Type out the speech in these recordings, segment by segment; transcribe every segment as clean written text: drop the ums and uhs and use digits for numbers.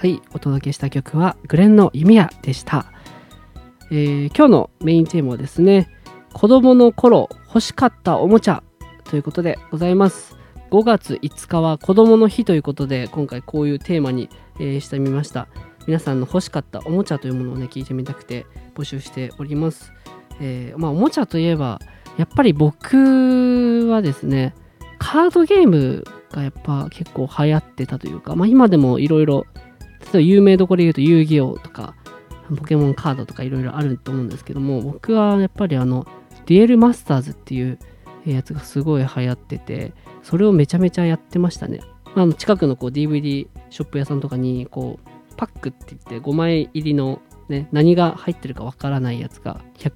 はい、お届けした曲はグレンの弓矢でした。今日のメインテーマはですね、子供の頃欲しかったおもちゃということでございます。5月5日は子供の日ということで、今回こういうテーマに、してみました。皆さんの欲しかったおもちゃというものをね、聞いてみたくて募集しております。おもちゃといえばやっぱり僕はですね、カードゲームがやっぱ結構流行ってたというか、今でもいろいろ、例えば有名どころで言うと遊戯王とかポケモンカードとかいろいろあると思うんですけども、僕はやっぱりデュエルマスターズっていうやつがすごい流行ってて、それをめちゃめちゃやってましたね。近くのDVD ショップ屋さんとかにパックって言って5枚入りのね、何が入ってるかわからないやつが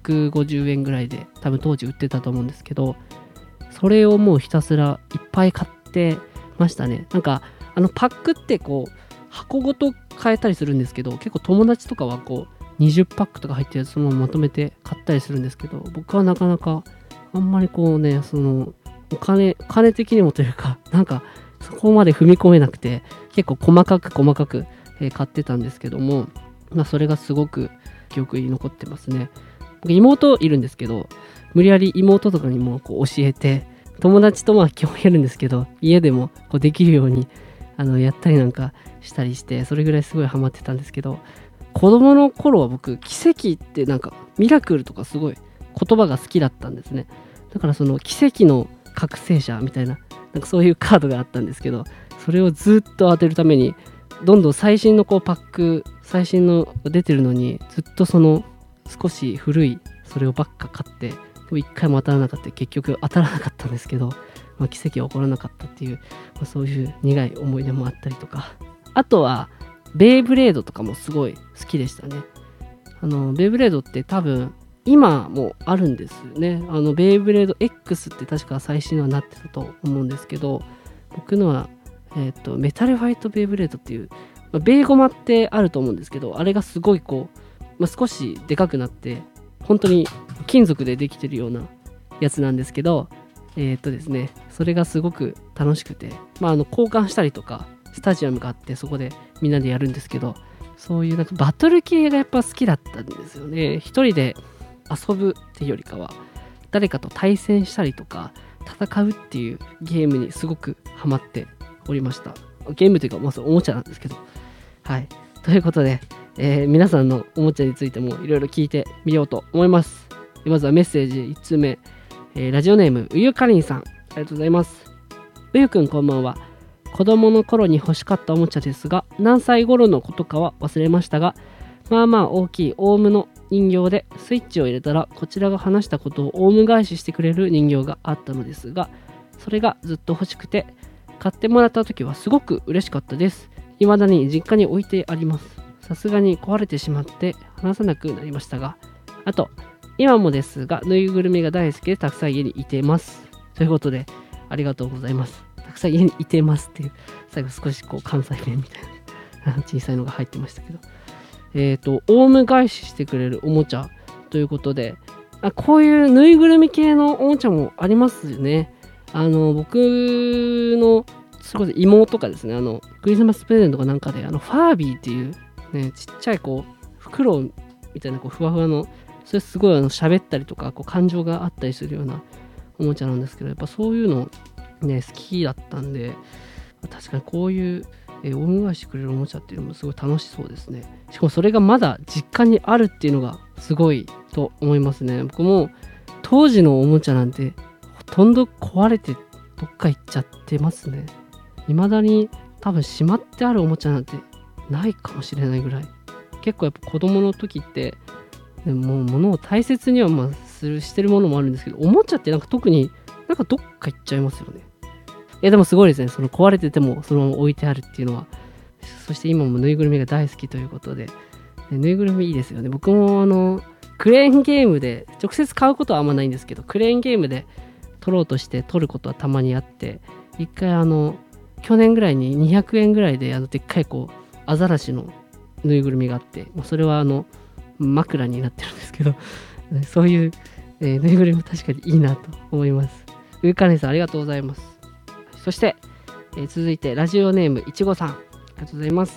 150円ぐらいで多分当時売ってたと思うんですけど、それをもうひたすらいっぱい買ってましたね。パックって箱ごと買えたりするんですけど、結構友達とかは20パックとか入ってるやつそのまままとめて買ったりするんですけど、僕はなかなかあんまりお金的にもというか、そこまで踏み込めなくて、結構細かく買ってたんですけども、それがすごく記憶に残ってますね。僕妹いるんですけど、無理やり妹とかにも教えて、友達と基本やるんですけど、家でもできるようにやったりなんかしたりして、それぐらいすごいハマってたんですけど、子供の頃は僕奇跡ってミラクルとかすごい言葉が好きだったんですね。だからその奇跡の覚醒者みたいな、そういうカードがあったんですけど、それをずっと当てるためにどんどん最新のパック、最新の出てるのにずっと少し古いそれをばっか買って、でも一回も当たらなかった、結局当たらなかったんですけど、奇跡は起こらなかったっていう、そういう苦い思い出もあったりとか、あとはベイブレードとかもすごい好きでしたね。ベイブレードって多分今もあるんですよね。ベイブレード X って確か最新のはなってたと思うんですけど、僕のはメタルファイトベイブレードっていう、ベイゴマってあると思うんですけど、あれがすごい少しでかくなって本当に金属でできてるようなやつなんですけど、ですね、それがすごく楽しくて、交換したりとかスタジアムがあってそこでみんなでやるんですけど、そういうバトル系がやっぱ好きだったんですよね。一人で遊ぶっていうよりかは誰かと対戦したりとか戦うっていうゲームにすごくハマっておりました。ゲームというかおもちゃなんですけど、はい、ということで、皆さんのおもちゃについてもいろいろ聞いてみようと思います。まずはメッセージ1通目、ラジオネームうゆかりんさん、ありがとうございます。うゆくんこんばんは。子供の頃に欲しかったおもちゃですが、何歳頃のことかは忘れましたが、大きいオウムの人形でスイッチを入れたらこちらが話したことをオウム返ししてくれる人形があったのですが、それがずっと欲しくて買ってもらった時はすごく嬉しかったです。未だに実家に置いてあります。さすがに壊れてしまって話さなくなりましたが、あと今もですがぬいぐるみが大好きでたくさん家にいています。ということでありがとうございます。たくさん家にいてますっていう最後少し関西弁みたいな小さいのが入ってましたけど、オウム返ししてくれるおもちゃということで、こういうぬいぐるみ系のおもちゃもありますよね。僕のそれこそ妹がですね、クリスマスプレゼントかなんかでファービーっていうね、ちっちゃい袋みたいなふわふわの、それすごい喋ったりとか感情があったりするようなおもちゃなんですけど、やっぱそういうのね好きだったんで、確かにこういうオウム返してくれるおもちゃっていうのもすごい楽しそうですね。しかもそれがまだ実家にあるっていうのがすごいと思いますね。僕も当時のおもちゃなんてほとんど壊れてどっか行っちゃってますね。未だに多分しまってあるおもちゃなんてないかもしれないぐらい。結構やっぱ子供の時ってもう物を大切にはしてるものもあるんですけど、おもちゃって特にどっか行っちゃいますよね。でもすごいですね。その壊れててもそのまま置いてあるっていうのは。そして今もぬいぐるみが大好きということで、ぬいぐるみいいですよね。僕もクレーンゲームで直接買うことはあんまないんですけど、クレーンゲームで取ろうとして取ることはたまにあって、一回去年ぐらいに200円ぐらいででっかいアザラシのぬいぐるみがあって、それは枕になってるんですけどそういう、ぬいぐるみも確かにいいなと思います。うゆかねさんありがとうございます。そして、続いてラジオネームいちごさん、ありがとうございます。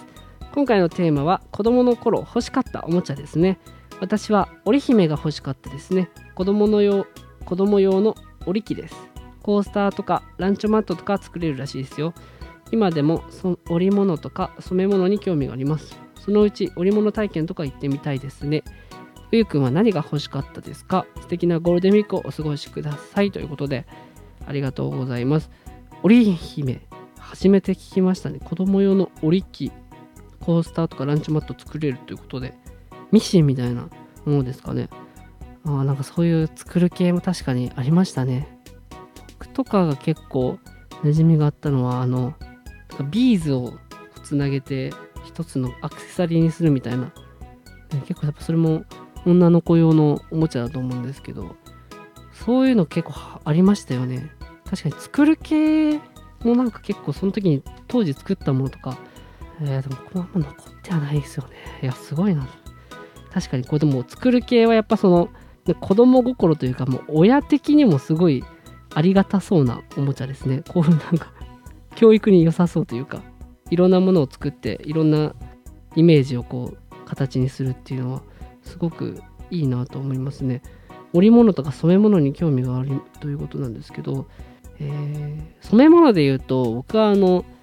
今回のテーマは子供の頃欲しかったおもちゃですね。私は織姫が欲しかったですね。子供用の織機です。コースターとかランチョンマットとか作れるらしいですよ。今でも織物とか染め物に興味があります。そのうち織物体験とか行ってみたいですね。ゆうくんは何が欲しかったですか？素敵なゴールデンウィークをお過ごしくださいということで、ありがとうございます。織姫、初めて聞きましたね。子供用の織機、コースターとかランチマット作れるということで、ミシンみたいなものですかね。なんかそういう作る系も確かにありましたね。僕とかが結構馴染みがあったのは、ビーズをつなげて一つのアクセサリーにするみたいな、結構やっぱそれも女の子用のおもちゃだと思うんですけど、そういうの結構ありましたよね。確かに作る系もなんか結構その時に当時作ったものとか、でもこれあんま残ってはないですよね。いや、すごいな。確かにこれでも作る系はやっぱその子供心というか、もう親的にもすごいありがたそうなおもちゃですね。こういうなんか教育に良さそうというか、いろんなものを作っていろんなイメージをこう形にするっていうのはすごくいいなと思いますね。織物とか染め物に興味があるということなんですけど、染め物で言うと僕は